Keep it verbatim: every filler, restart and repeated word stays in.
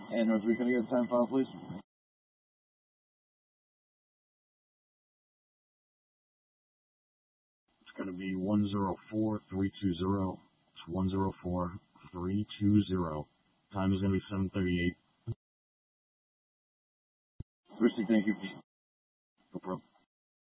And North Rico, can I get the time file, please? It's going to be one zero four three two zero. It's one zero four three two zero. Time is going to be seven thirty-eight. Firstly, thank you.